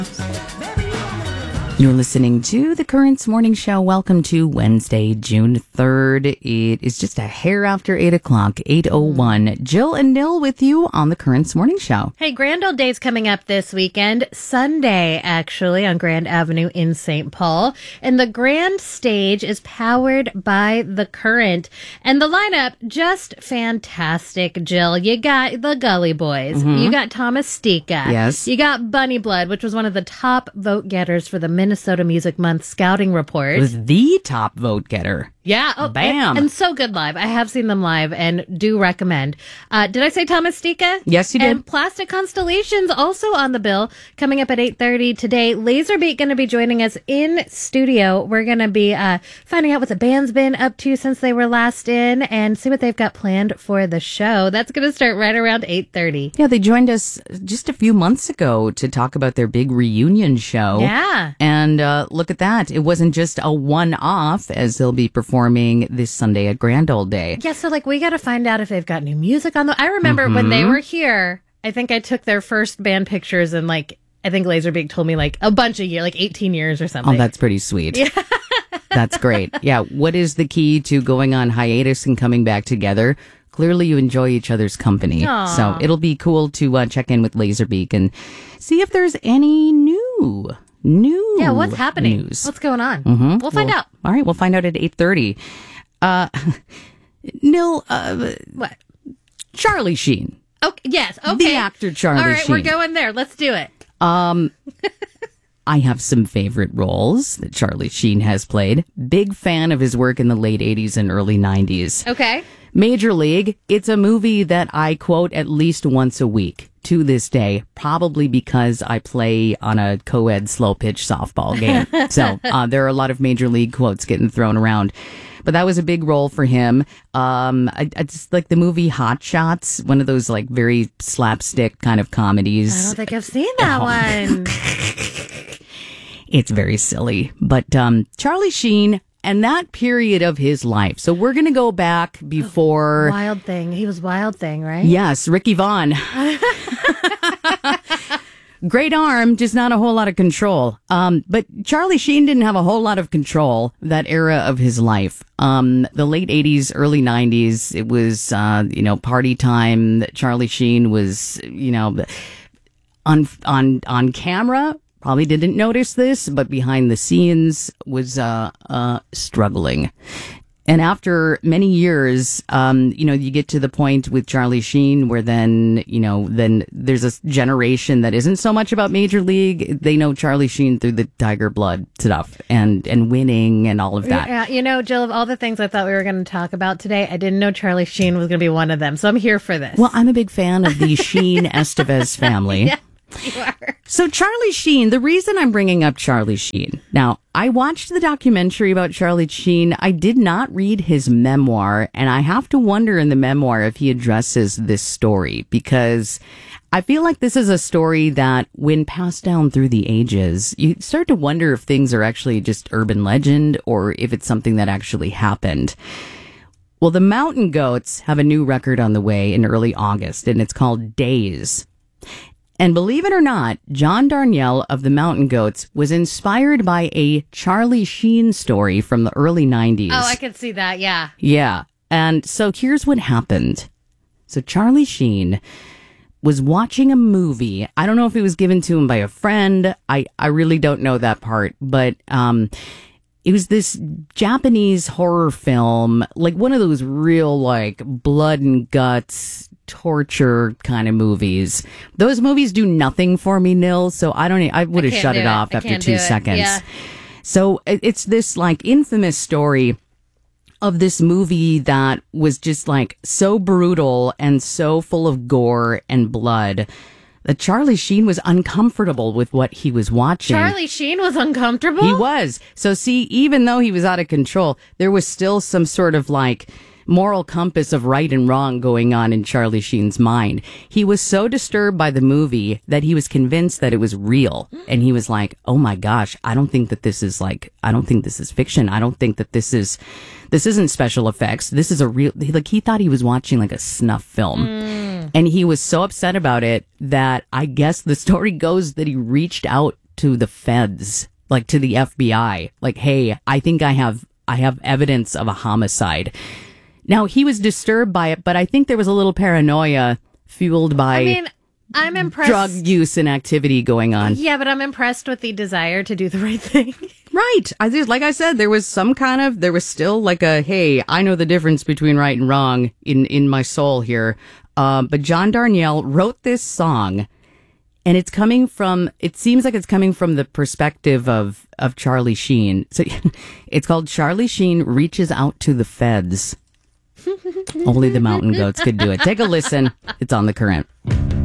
You're listening to The Currents Morning Show. Welcome to Wednesday, June 3rd. It is just a hair after 8 o'clock, 8:01. Jill and Nil with you on The Currents Morning Show. Hey, Grand Old Day's coming up this weekend. Sunday, actually, on Grand Avenue in St. Paul. And the Grand Stage is powered by The Current. And the lineup, just fantastic, Jill. You got the Gully Boys. You got Thomas Stika. Yes. You got Bunny Blood, which was one of the top vote getters for the Minnesota Music Month Scouting Report. It was the top vote getter. Yeah. Oh, Bam. And so good live. I have seen them live and do recommend. Did I say Thomas Stika? Yes, you did. And Plastic Constellations also on the bill, coming up at 8:30 today. Laserbeak going to be joining us in studio. We're going to be finding out what the band's been up to since they were last in and see what they've got planned for the show. That's going to start right around 8:30. Yeah, they joined us just a few months ago to talk about their big reunion show. Yeah. And look at that. It wasn't just a one-off, as they'll be performing this Sunday at Grand Old Day. Yeah, so we got to find out if they've got new music on the... I remember when they were here, I think I took their first band pictures and I think Laserbeak told me a bunch of years, 18 years or something. Oh, that's pretty sweet. Yeah. That's great. Yeah. What is the key to going on hiatus and coming back together? Clearly you enjoy each other's company. Aww. So it'll be cool to check in with Laserbeak and see if there's any new Yeah, what's happening? news. What's going on? We'll find out. All right, we'll find out at 8:30. Nil, What? Charlie Sheen. Okay, yes, okay. The actor Charlie All right, Sheen. we're going there. Let's do it. I have some favorite roles that Charlie Sheen has played. Big fan of his work in the late 80s and early 90s. Okay. Major League, it's a movie that I quote at least once a week to this day, probably because I play on a co-ed slow pitch softball game. So there are a lot of Major League quotes getting thrown around. But that was a big role for him. I just like the movie Hot Shots, one of those very slapstick kind of comedies. I don't think I've seen that one. It's very silly. But Charlie Sheen and that period of his life. So we're going to go back before... Wild Thing. He was Wild Thing, right? Yes, Ricky Vaughn. Great arm, just not a whole lot of control. But Charlie Sheen didn't have a whole lot of control that era of his life. The late 80s, early 90s, it was, party time. Charlie Sheen was, on camera. Probably didn't notice this, but behind the scenes was struggling. And after many years, you get to the point with Charlie Sheen where then there's a generation that isn't so much about Major League. They know Charlie Sheen through the Tiger Blood stuff and winning and all of that. Yeah, Jill, of all the things I thought we were going to talk about today, I didn't know Charlie Sheen was going to be one of them. So I'm here for this. Well, I'm a big fan of the Sheen Estevez family. Yeah. You are. So Charlie Sheen, the reason I'm bringing up Charlie Sheen. Now, I watched the documentary about Charlie Sheen. I did not read his memoir, and I have to wonder in the memoir if he addresses this story, because I feel like this is a story that, when passed down through the ages, you start to wonder if things are actually just urban legend or if it's something that actually happened. Well, the Mountain Goats have a new record on the way in early August, and it's called Days. And believe it or not, John Darnielle of the Mountain Goats was inspired by a Charlie Sheen story from the early 90s. Oh, I could see that, yeah. Yeah. And so here's what happened. So Charlie Sheen was watching a movie. I don't know if it was given to him by a friend. I really don't know that part. But it was this Japanese horror film, one of those real, blood and guts, torture kind of movies. Those movies do nothing for me, Nil, so I would have shut it off after 2 seconds. Yeah. So it's this infamous story of this movie that was just so brutal and so full of gore and blood that Charlie Sheen was uncomfortable with what he was watching. Charlie Sheen was uncomfortable? He was. So see, even though he was out of control, there was still some sort of moral compass of right and wrong going on in Charlie Sheen's mind. He was so disturbed by the movie that he was convinced that it was real. And he was like, oh my gosh, I don't think that this is I don't think this is fiction. I don't think that this isn't special effects. This is a real, he thought he was watching a snuff film. And he was so upset about it that I guess the story goes that he reached out to the feds, like to the FBI, like, hey, I think I have evidence of a homicide. Now, he was disturbed by it, but I think there was a little paranoia fueled by I'm impressed. Drug use and activity going on. Yeah, but I'm impressed with the desire to do the right thing. Right. Like I said, there was still like a, hey, I know the difference between right and wrong in my soul here. But John Darnielle wrote this song, and it seems like it's coming from the perspective of Charlie Sheen. So it's called Charlie Sheen Reaches Out to the Feds. Only the mountain goats could do it. Take a listen. It's on The Current.